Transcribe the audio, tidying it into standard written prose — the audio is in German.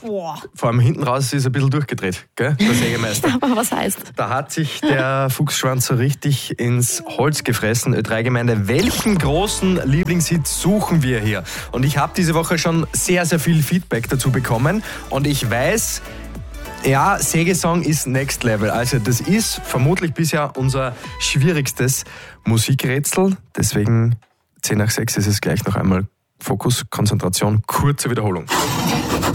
vor allem hinten raus ist ein bisschen durchgedreht, gell, der Sägemeister. Aber was heißt? Da hat sich der Fuchsschwanz so richtig ins Holz gefressen. Ö3-Gemeinde, welchen großen Lieblingshit suchen wir hier? Und ich habe diese Woche schon sehr, sehr viel Feedback dazu bekommen. Und ich weiß, ja, Sägesong ist Next Level. Also das ist vermutlich bisher unser schwierigstes Musikrätsel. Deswegen 10 nach 6 ist es gleich noch einmal Fokus, Konzentration, kurze Wiederholung.